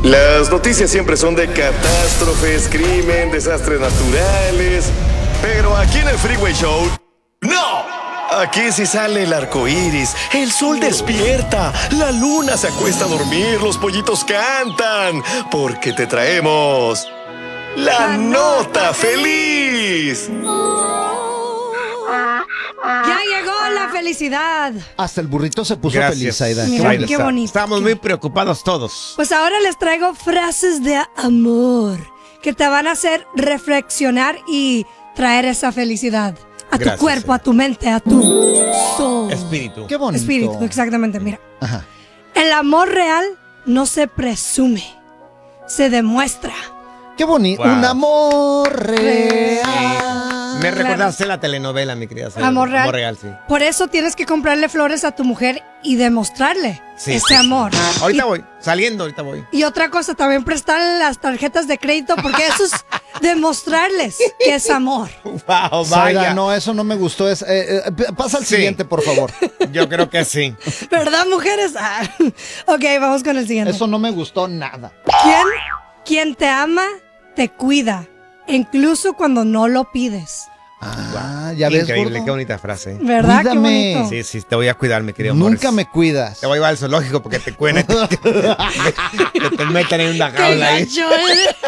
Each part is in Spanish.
Las noticias siempre son de catástrofes, crimen, desastres naturales. Pero aquí en el Freeway Show, ¡no! Aquí sí sale el arco iris, el sol despierta, la luna se acuesta a dormir, los pollitos cantan, porque te traemos la nota feliz. Ya llegó la felicidad. Hasta el burrito se puso feliz, Aida. Mira, qué bonito. Estamos muy preocupados todos. Pues ahora les traigo frases de amor que te van a hacer reflexionar y traer esa felicidad a tu cuerpo, a tu mente, a tu soul. Espíritu. Qué bonito. Espíritu, exactamente, mira. Ajá. El amor real no se presume, se demuestra. Qué bonito. Wow. Un amor real. Me recordaste la telenovela, mi querida Saida. Amor real. Amor real, sí. Por eso tienes que comprarle flores a tu mujer y demostrarle ese amor. Ahorita voy, saliendo, ahorita voy. Y otra cosa, también prestarle las tarjetas de crédito porque eso es demostrarles que es amor. Wow, Saida, vaya. no, eso no me gustó. Pasa al siguiente, por favor. Yo creo que sí. ¿Verdad, mujeres? Ah. Ok, vamos con el siguiente. Eso no me gustó nada. Quien te ama, te cuida, incluso cuando no lo pides. Ah, ya ves, Increíble, gordo. qué bonita frase. ¿Verdad? Cuídame. Qué bonito. Sí, sí, te voy a cuidar, mi querido Nunca Morris. me cuidas. Te voy a llevar al zoológico porque te cuiden. Que te metan en una Qué jaula ahí. gacho eres.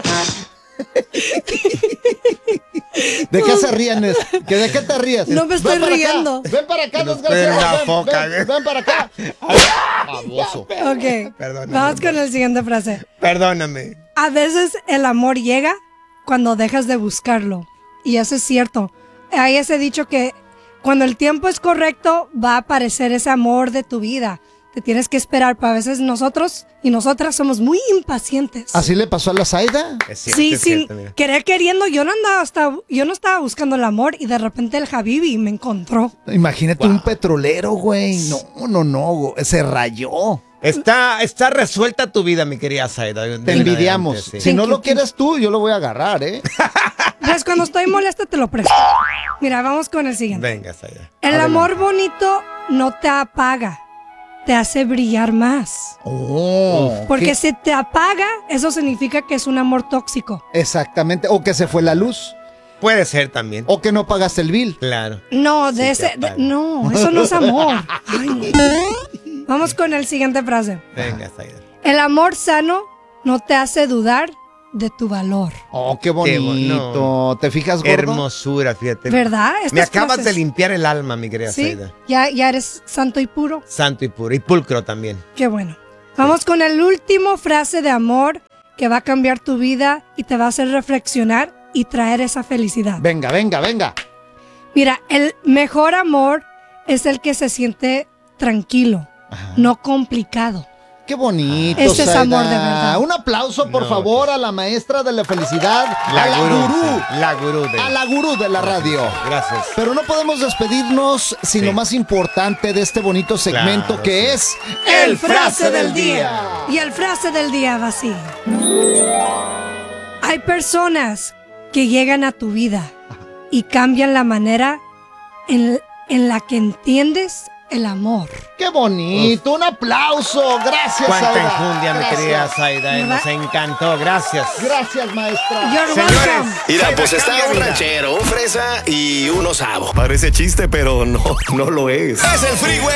¿De qué se ríen? ¿De qué te ríes? No me estoy Ven para acá. riendo. Ven para acá, Que nos desgraciado. cuiden una Ven, foca, ven, ven para acá. Baboso. Ok, Perdóname, vamos con la siguiente frase. Perdóname. A veces el amor llega cuando dejas de buscarlo. Y eso es cierto. Hay ese dicho que cuando el tiempo es correcto va a aparecer ese amor de tu vida. Te tienes que esperar, pero a veces nosotros y nosotras somos muy impacientes. ¿Así le pasó a la Saida? Es cierto, Sí, es sin cierto, mira. querer queriendo, yo no estaba buscando el amor y de repente el Habibi me encontró. Imagínate un petrolero, güey. No. Se rayó. Está resuelta tu vida, mi querida Saida. Te envidiamos. Sí. Si no Thank you, lo quieres tú, yo lo voy a agarrar, ¿eh? Pues cuando estoy molesta te lo presto. Mira, vamos con el siguiente. Venga, Saida. El amor bonito no te apaga, te hace brillar más. Oh, Porque ¿qué? si te apaga, eso significa que es un amor tóxico. Exactamente. O que se fue la luz. Puede ser también. O que no pagaste el bill. Claro. No, Sí, no, eso no es amor. Ay, no. Vamos con el siguiente frase. Venga, Saida. El amor sano no te hace dudar de tu valor. Oh, qué bonito. no. ¿Te fijas, gordo? Hermosura, fíjate. ¿Verdad? Me Estas acabas frases. de limpiar el alma, mi querida Sí, Saida. ya eres santo y puro. Santo y puro. Y pulcro también. Qué bueno. Vamos con el último frase de amor que va a cambiar tu vida y te va a hacer reflexionar y traer esa felicidad. Venga. Mira, el mejor amor es el que se siente tranquilo, no complicado. Qué bonito, Ese es Saida. amor de verdad. Un aplauso, por No, favor, a la maestra de la felicidad, a La la gurú. gurú, La gurú de... a la gurú de la radio. Gracias. Pero no podemos despedirnos sin Sí. lo más importante de este bonito segmento Claro, que sí. es El frase del día. Y el frase del día va así. Hay personas que llegan a tu vida y cambian la manera en la que entiendes el amor. ¡Qué bonito! ¡Un aplauso! ¡Gracias, Cuánta Saida! enjundia, mi Gracias. querida Saida. ¿Verdad? Nos encantó. Gracias. Gracias, maestra. You're Señores. welcome. Mira, Saida pues está cambia un vida. ranchero, un fresa y un osavo. Parece chiste, pero no lo es. Es el Freeway